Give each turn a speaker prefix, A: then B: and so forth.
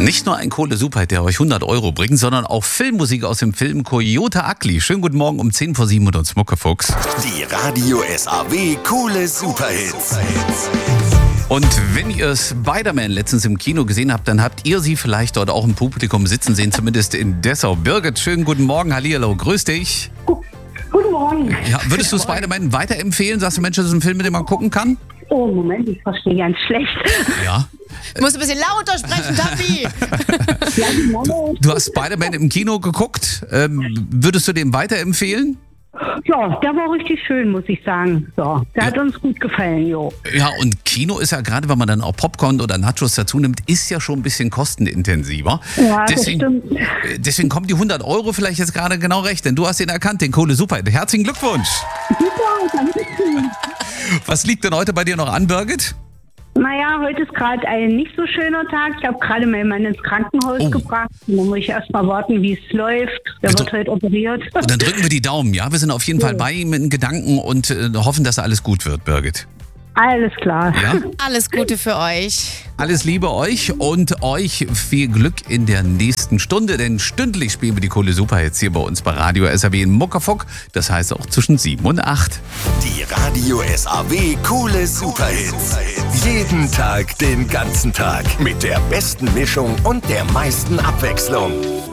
A: Nicht nur ein Kohle-Superhit, der euch 100 Euro bringt, sondern auch Filmmusik aus dem Film Coyote Ugly. Schönen guten Morgen um 10 vor 7 und uns Muckefuchs.
B: Die Radio SAW Kohle-Superhits.
A: Und wenn ihr Spider-Man letztens im Kino gesehen habt, dann habt ihr sie vielleicht dort auch im Publikum sitzen sehen, zumindest in Dessau. Birgit, schönen guten Morgen, hallihallo, grüß dich.
C: Guten Morgen.
A: Ja, würdest du Spider-Man weiterempfehlen? Sagst du, Mensch, das ist ein Film, mit dem man gucken kann?
C: Oh, Moment, ich verstehe ganz schlecht.
A: Ja.
D: Du musst ein bisschen lauter sprechen, Tappi.
C: Ja, genau.
A: Du hast Spider-Man im Kino geguckt. Würdest du dem weiterempfehlen?
C: Ja, der war richtig schön, muss ich sagen. So, der hat uns gut gefallen, jo.
A: Ja, und Kino ist ja gerade, wenn man dann auch Popcorn oder Nachos dazu nimmt, ist ja schon ein bisschen kostenintensiver.
C: Ja, das stimmt.
A: Deswegen kommen die 100 Euro vielleicht jetzt gerade genau recht, denn du hast ihn erkannt, den Kohle-Superhit. Herzlichen Glückwunsch.
C: Super, danke schön.
A: Was liegt denn heute bei dir noch an, Birgit?
C: Naja, heute ist gerade ein nicht so schöner Tag. Ich habe gerade meinen Mann ins Krankenhaus gebracht. Und dann muss ich erst mal warten, wie es läuft. Der wird heute operiert.
A: Und dann drücken wir die Daumen, ja? Wir sind auf jeden Fall bei ihm in Gedanken und hoffen, dass alles gut wird, Birgit.
C: Alles klar.
A: Ja?
D: Alles Gute für euch.
A: Alles Liebe euch und euch viel Glück in der nächsten Stunde, denn stündlich spielen wir die Kohle-Superhits hier bei uns bei Radio SAW in Muckefuck. Das heißt auch zwischen 7 und 8.
B: Die Radio SAW Kohle-Superhits. Jeden Tag, den ganzen Tag. Mit der besten Mischung und der meisten Abwechslung.